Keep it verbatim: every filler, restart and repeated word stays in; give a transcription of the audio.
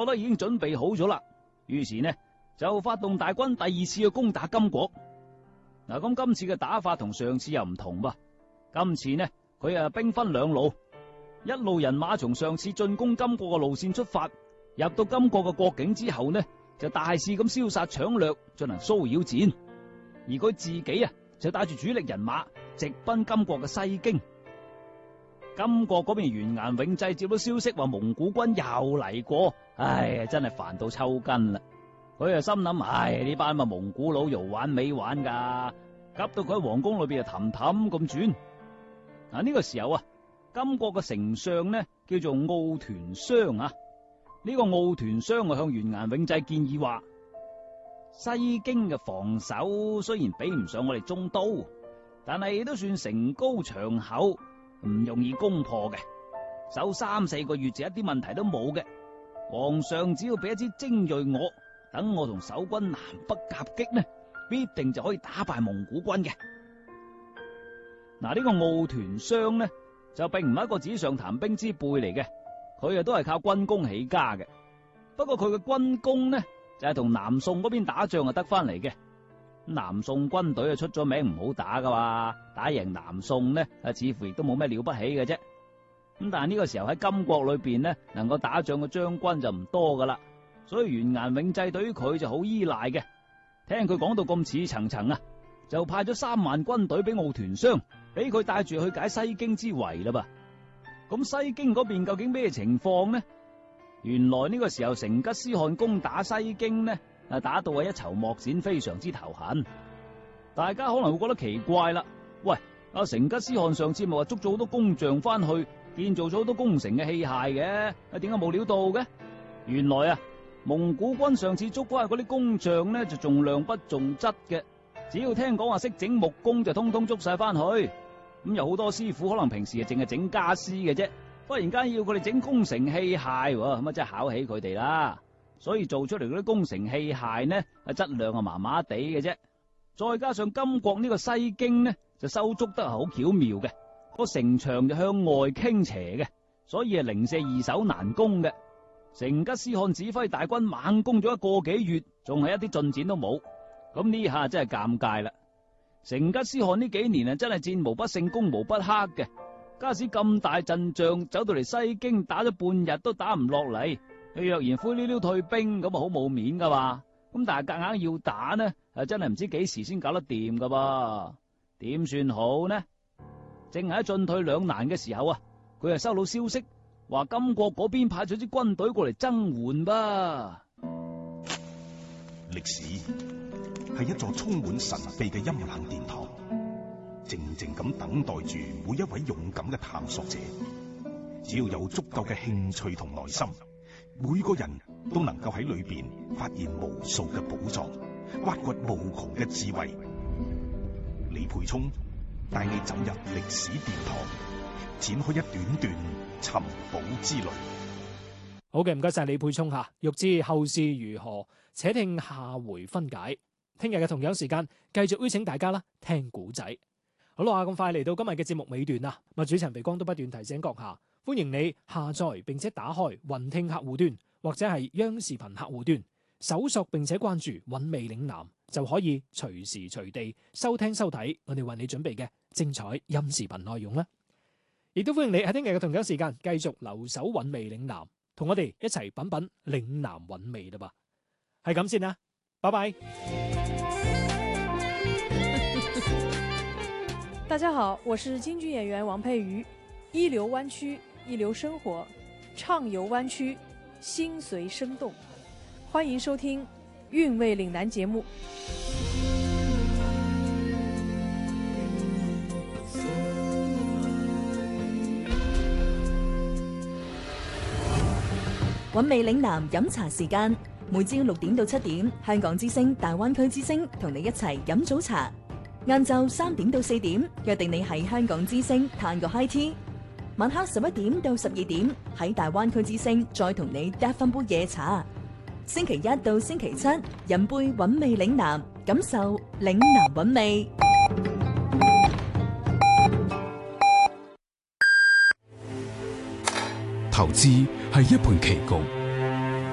得已經準備好咗啦，於是呢就發動大軍第二次去攻打金國。嗱，咁今次嘅打法同上次又唔同噃，今次呢佢啊兵分兩路，一路人馬從上次進攻金國嘅路線出發，入到金國嘅國境之後呢，就大肆咁燒殺搶掠，進行騷擾戰。而佢自己啊就帶住主力人馬直奔金國嘅西京。金國嗰邊完顏永濟接到消息話蒙古軍又嚟過，唉，真係煩到抽筋啦。佢啊心諗，唉，呢班咪蒙古佬又玩尾玩噶，急到佢喺皇宮裏邊啊氹氹咁轉。嗱，呢個時候啊，金國嘅丞相呢叫做奧團商啊。呢個奧團商啊向完顏永濟建議話，西京嘅防守雖然比唔上我哋中都，但係都算城高牆厚，唔容易攻破嘅，守三四個月就一啲問題都冇嘅。皇上只要俾一支精銳我，等我同守軍南北夾擊呢，必定就可以打敗蒙古軍嘅。嗱，呢個奧團商呢就並唔係一個紙上談兵之輩嚟嘅，佢啊都係靠軍功起家嘅。不過佢嘅軍功呢就係同南宋嗰邊打仗啊得翻嚟嘅。南宋軍隊啊出咗名唔好打噶嘛，打贏南宋呢啊似乎亦都冇咩了不起嘅啫。咁但係呢個時候喺金國裏邊呢，能夠打仗嘅將軍就唔多噶啦，所以完顏永濟對於佢就好依賴嘅。聽佢講到咁似層層啊，就派咗三萬軍隊俾奧團商，俾佢帶住去解西京之圍啦噃。咁西京嗰邊究竟咩情況呢？原來呢個時候成吉思汗攻打西京呢，啊打到係一籌莫展，非常之頭痕。大家可能會覺得奇怪啦，喂，阿成吉思汗上次咪話捉咗好多工匠翻去建造咗好多工程嘅器械嘅，啊點解冇料到嘅？原來啊蒙古軍上次捉翻去嗰啲工匠呢就重量不重質嘅，只要聽講話識整木工就通通捉晒翻去。咁有好多師傅可能平時啊淨係整家私嘅啫，忽然間要佢哋整工程器械，咁啊真係考起佢哋啦。所以做出嚟嗰啲工程器械呢，啊質量啊麻麻地嘅啫。再加上金國呢個西京呢，就修築得係好巧妙嘅，個城牆就向外傾斜嘅，所以係零舍易守難攻嘅。成吉思汗指揮大軍猛攻咗一個幾月，仲係一啲進展都冇。咁呢下真係尷尬啦！成吉思汗呢幾年啊，真係戰無不勝，攻無不克嘅。假使咁大陣仗走到嚟西京，打咗半日都打唔落嚟，佢若然灰溜溜退兵，咁啊好冇面噶嘛。咁但係夾硬要打呢，係真係唔知幾時先搞得掂噶噃。點算好呢？正係喺進退兩難嘅時候啊，佢係收到消息，話金國嗰邊派咗支軍隊過嚟增援噃。 歷史係一座充滿神秘嘅陰冷殿堂，靜靜咁等待住每一位勇敢嘅探索者。只要有足夠嘅興趣同耐心，每個人都能夠喺裏邊發現無數嘅寶藏，挖掘無窮嘅智慧。李沛聰帶你走入歷史殿堂，展開一段段尋寶之旅。 好嘅，唔該晒李沛聰吓。欲知後事如何，且聽下回分解。聽日嘅同樣時間，繼續邀請大家啦，聽古仔。好啦，咁快嚟到今日嘅節目尾段啦。咁主持人肥光都不斷提醒閣下，歡迎你下載並且打開雲聽客戶端或者係央視頻客戶端，搜索並且關注韻味嶺南，就可以隨時隨地收聽收睇我哋為你準備嘅精彩音視頻內容啦。亦都歡迎你喺聽日嘅同樣時間繼續留守韻味嶺南，同我哋一齊品品嶺南韻味啦噃。係咁先啦，拜拜。 大家好，我是京劇演員王佩瑜。一流灣區，一流生活，暢遊灣區，心隨生動。歡迎收聽《韻味嶺南》節目。 韻味嶺南飲茶時間，每朝六點到七點，香港之聲、大灣區之聲同你一齊飲早茶。晏晝三點到四點，約定你喺香港之聲嘆個 high tea。晚黑十一點到十二點，喺大灣區之聲再同你嗒翻杯夜茶。星期一到星期七，飲杯韻味嶺南，感受嶺南韻味。 投資係一盤棋局。